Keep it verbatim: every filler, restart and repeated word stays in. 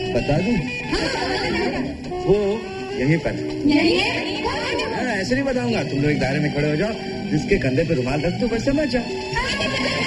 बता दूं? वो यहीं पर ऐसे नहीं बताऊंगा। तुम लोग एक दायरे में खड़े हो जाओ, जिसके कंधे पे रुमाल रख दो, बस समझ जाओ।